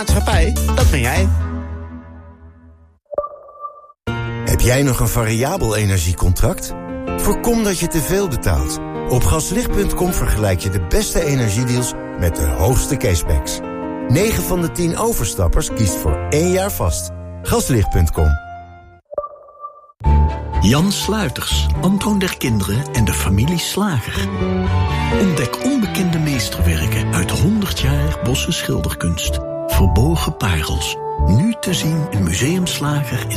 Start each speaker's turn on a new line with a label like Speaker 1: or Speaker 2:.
Speaker 1: maatschappij, dat ben jij.
Speaker 2: Heb jij nog een variabel energiecontract? Voorkom dat je te veel betaalt. Op gaslicht.com vergelijk je de beste energiedeals met de hoogste cashbacks. 9 van de 10 overstappers kiest voor 1 jaar vast. Gaslicht.com.
Speaker 3: Jan Sluiters, Antoon der Kinderen en de familie Slager. Ontdek onbekende meesterwerken uit 100 jaar Bosse schilderkunst. Verborgen parels. Nu te zien in Museum Slager in